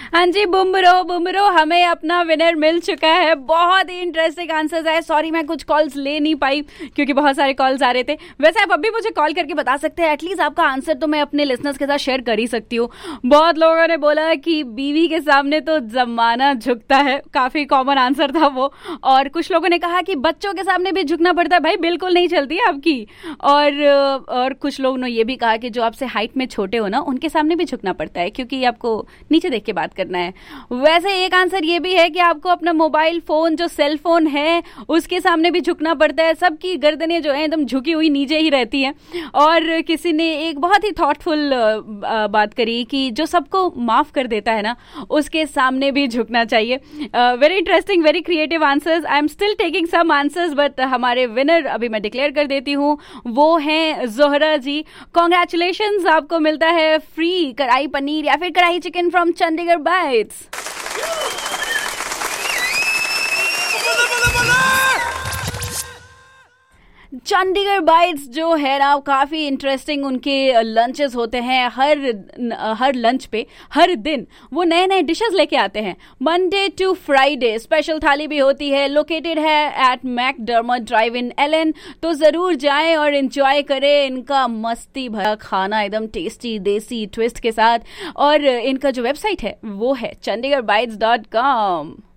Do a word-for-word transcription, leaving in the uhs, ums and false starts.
हाँ जी, बुमरो बुमरो हमें अपना विनर मिल चुका है। बहुत ही इंटरेस्टिंग आंसर्स है। सॉरी मैं कुछ कॉल्स ले नहीं पाई क्योंकि बहुत सारे कॉल्स आ रहे थे। वैसे आप अभी मुझे कॉल करके बता सकते हैं, एटलीस्ट आपका आंसर तो मैं अपने लिसनर्स के साथ शेयर कर ही सकती हूँ। बहुत लोगों ने बोला कि बीवी के सामने तो जमाना झुकता है, काफी कॉमन आंसर था वो। और कुछ लोगों ने कहा कि बच्चों के सामने भी झुकना पड़ता है। भाई बिल्कुल नहीं चलती है आपकी। और और कुछ लोगों ने ये भी कहा कि जो आपसे हाइट में छोटे हो ना, उनके सामने भी झुकना पड़ता है क्योंकि आपको नीचे देख के बात करना है। वैसे एक आंसर ये भी है कि आपको अपना मोबाइल फोन, जो सेल फोन है, उसके सामने भी झुकना पड़ता है। सबकी गर्दनें जो है एकदम झुकी हुई नीचे ही रहती हैं। और किसी ने एक बहुत ही थॉटफुल बात करी कि जो सबको माफ कर देता है ना, उसके सामने भी झुकना चाहिए। Very interesting, very creative answers. I am still taking some answers, but हमारे विनर अभी मैं डिक्लेयर कर देती हूँ, वो हैं जोहरा जी। कॉन्ग्रेचुलेशंस, आपको मिलता है फ्री कढ़ाई पनीर या फिर कढ़ाई chicken from Chandigarh bytes. Chandigarh bytes जो है ना, काफी इंटरेस्टिंग उनके लंचेस होते हैं। हर हर लंच पे हर दिन वो नए नए डिशेस लेके आते हैं। मंडे टू फ्राइडे स्पेशल थाली भी होती है। लोकेटेड है एट मैकडर्मट ड्राइव इन एलन, तो जरूर जाएं और एंजॉय करें इनका मस्ती भरा खाना, एकदम टेस्टी देसी ट्विस्ट के साथ। और इनका जो वेबसाइट है वो है चंडीगढ़ बाइट्स डॉट कॉम।